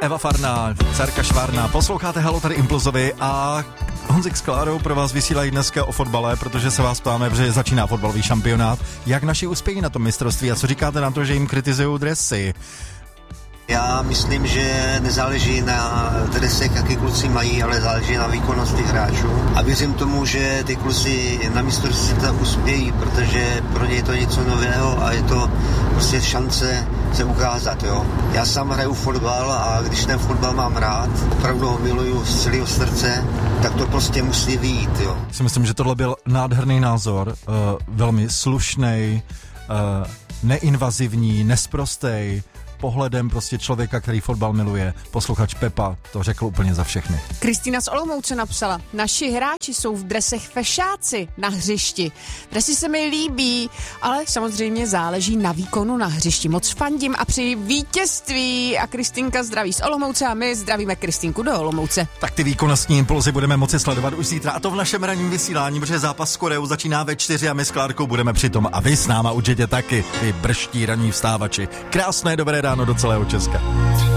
Eva Farná, dcerka Švárna. Posloucháte Halo tady Impulzovi a Honzik s Klárou pro vás vysílají dneska o fotbale, protože se vás ptáme, protože začíná fotbalový šampionát. Jak naši uspějí na tom mistrovství a co říkáte na to, že jim kritizují dresy? Já myslím, že nezáleží na dresech, jaký kluci mají, ale záleží na výkonnosti hráčů. A věřím tomu, že ty kluci na mistrovství uspějí, protože pro ně je to něco nového a je to prostě šance se ukázat, jo. Já sám hraju fotbal a když ten fotbal mám rád, opravdu ho miluju z celého srdce, tak to prostě musí vyjít, jo. Si myslím, že tohle byl nádherný názor, velmi slušnej, neinvazivní, nesprostej, pohledem prostě člověka, který fotbal miluje. Posluchač Pepa to řekl úplně za všechny. Kristýna z Olomouce napsala: naši hráči jsou v dresech fešáci na hřišti. Dresy se mi líbí, ale samozřejmě záleží na výkonu na hřišti. Moc fandím a přeji vítězství. A Kristýnka zdraví z Olomouce a my zdravíme Kristýnku do Olomouce. Tak ty výkonnostní impulzy budeme moci sledovat už zítra, a to v našem ranním vysílání, protože zápas s Koreou začíná ve 4 a my s Klárkou budeme přitom a vy s náma určitě taky, ty brští ranní vstávači. Krásné dobré ráno do celého Česka.